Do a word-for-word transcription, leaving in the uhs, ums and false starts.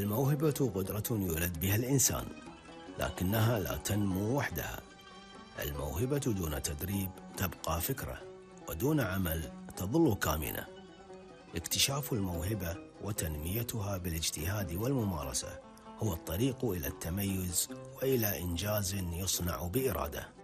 الموهبة قدرة يولد بها الإنسان، لكنها لا تنمو وحدها. الموهبة دون تدريب تبقى فكرة، ودون عمل تظل كامنة. اكتشاف الموهبة وتنميتها بالاجتهاد والممارسة هو الطريق إلى التميز وإلى إنجاز يصنع بإرادة.